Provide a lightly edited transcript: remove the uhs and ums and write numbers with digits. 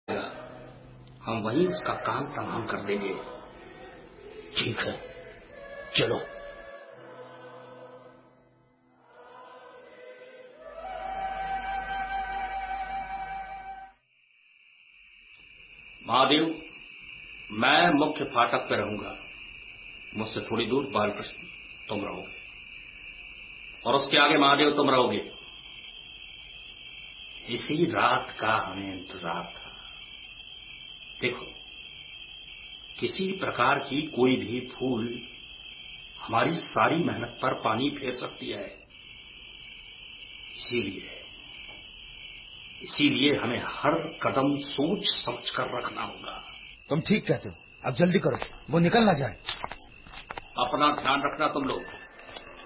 हम वहीं उसका काम तमाम कर देंगे। ठीक है, चलो। महादेव, मैं मुख्य फाटक पर रहूंगा। मुझसे थोड़ी दूर बालकृष्ण तुम रहोगे, और उसके आगे महादेव तुम रहोगे। इसी रात का हमें इंतजार था। देखो, किसी प्रकार की कोई भी भूल हमारी सारी मेहनत पर पानी फेर सकती है। इसीलिए हमें हर कदम सोच समझ कर रखना होगा। तुम ठीक कहते हो, अब जल्दी करो, वो निकल ना जाए। अपना ध्यान रखना तुम लोग।